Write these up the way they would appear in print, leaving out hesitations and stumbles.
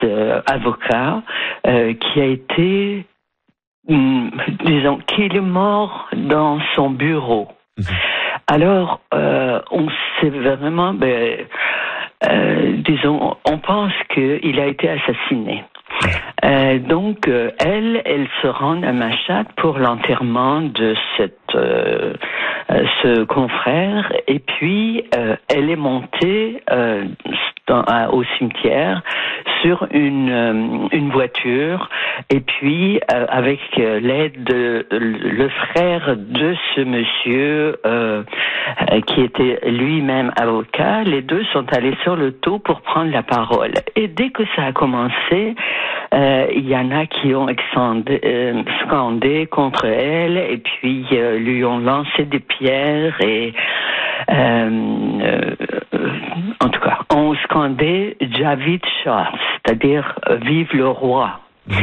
avocat qui a été, disons, qu'il est mort dans son bureau. Alors, on sait vraiment, disons, on pense qu'il a été assassiné. Donc, elle se rend à Mashhad pour l'enterrement de ce confrère, et puis elle est montée au cimetière sur une voiture, et puis avec l'aide de le frère de ce monsieur qui était lui-même avocat, les deux sont allés sur le toit pour prendre la parole. Et dès que ça a commencé, il y en a qui ont scandé contre elle, et puis lui ont lancé des pierres, et en tout cas, on scandait Javid Shah, c'est-à-dire vive le roi.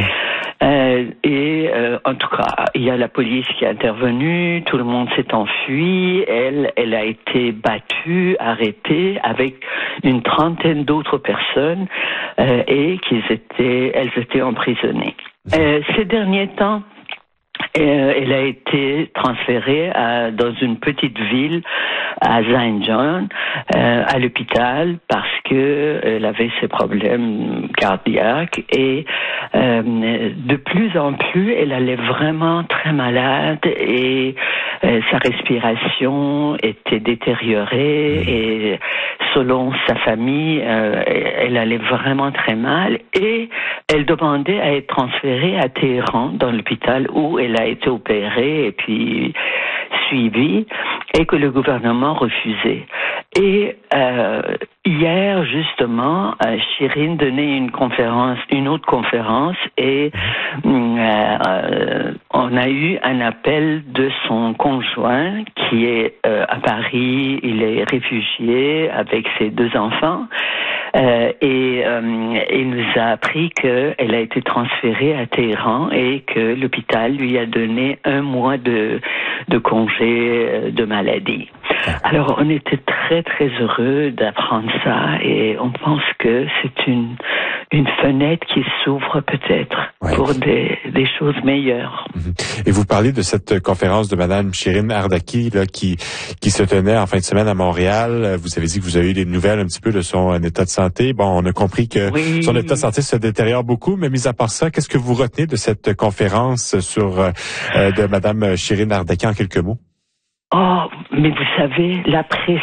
En tout cas, il y a la police qui est intervenue, tout le monde s'est enfui, elle a été battue, arrêtée avec une trentaine d'autres personnes et elles étaient emprisonnées. Ces derniers temps, elle a été transférée dans une petite ville à Zanjan, à l'hôpital, parce que elle avait ses problèmes cardiaques, et de plus en plus elle allait vraiment très malade, et sa respiration était détériorée, et selon sa famille, elle allait vraiment très mal, et elle demandait à être transférée à Téhéran, dans l'hôpital où elle a été opérée et puis suivie, et que le gouvernement refusait. Et hier, justement, Shirin donnait une autre conférence, et on a eu un appel de son conjoint qui est à Paris. Il est réfugié avec ses 2 enfants. Et il nous a appris qu'elle a été transférée à Téhéran et que l'hôpital lui a donné 1 mois de congé de maladie. Alors, on était très, très heureux d'apprendre ça, et on pense que c'est une fenêtre qui s'ouvre peut-être pour des choses meilleures. Et vous parlez de cette conférence de Madame Shirin Ardaki là, qui se tenait en fin de semaine à Montréal. Vous avez dit que vous avez eu des nouvelles un petit peu de son état de santé. Bon, on a compris que son état de santé se détériore beaucoup, mais mis à part ça, qu'est-ce que vous retenez de cette conférence de Madame Shirin Ardaki en quelques mots? Oh, mais vous savez, la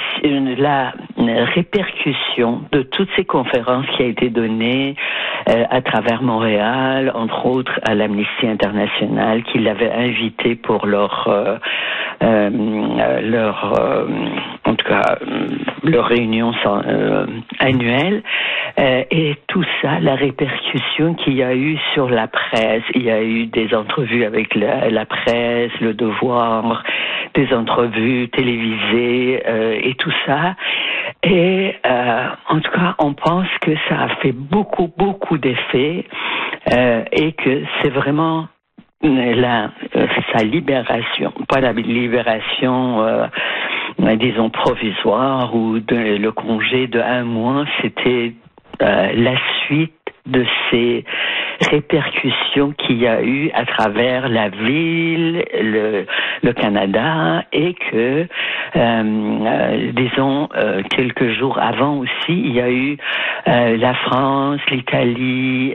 répercussion de toutes ces conférences qui a été données à travers Montréal, entre autres à l'Amnesty International, qui l'avait invité pour leur réunion annuelle, et tout ça, la répercussion qu'il y a eu sur la presse. Il y a eu des entrevues avec la presse, Le Devoir, des entrevues télévisées et tout ça. Et en tout cas, on pense que ça a fait beaucoup, beaucoup d'effets et que c'est vraiment sa libération, pas la libération, disons, provisoire ou le congé de 1 mois, c'était la suite de ces répercussions qu'il y a eu à travers la ville, le Canada, et que, disons, quelques jours avant aussi, il y a eu la France, l'Italie,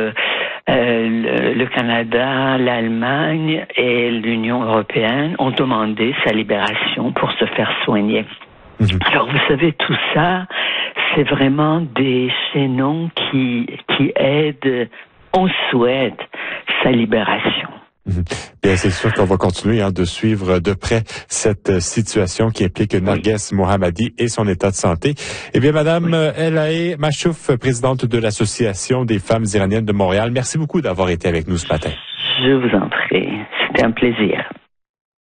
le Canada, l'Allemagne et l'Union européenne ont demandé sa libération pour se faire soigner. Alors, vous savez, tout ça, c'est vraiment des chaînons qui aident, on souhaite, sa libération. Bien, c'est sûr qu'on va continuer de suivre de près cette situation qui implique Narges Mohammadi et son état de santé. Eh bien, Madame Elahe Machouf, présidente de l'Association des femmes iraniennes de Montréal, merci beaucoup d'avoir été avec nous ce matin. Je vous en prie, c'était un plaisir.